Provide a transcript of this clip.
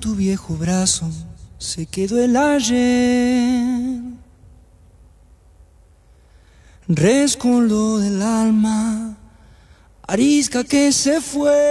tu viejo brazo se quedó el ayer. Rescoldo del alma, arisca que se fue.